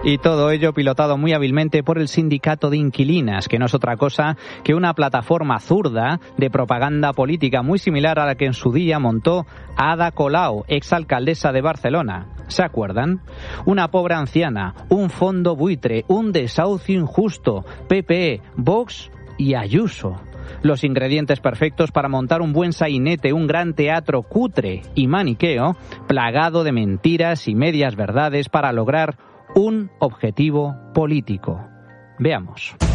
Y todo ello pilotado muy hábilmente por el Sindicato de Inquilinas, que no es otra cosa que una plataforma zurda de propaganda política muy similar a la que en su día montó Ada Colau, exalcaldesa de Barcelona. ¿Se acuerdan? Una pobre anciana, un fondo buitre, un desahucio injusto, PP, Vox y Ayuso. Los ingredientes perfectos para montar un buen sainete, un gran teatro cutre y maniqueo, plagado de mentiras y medias verdades para lograr un objetivo político. Veamos.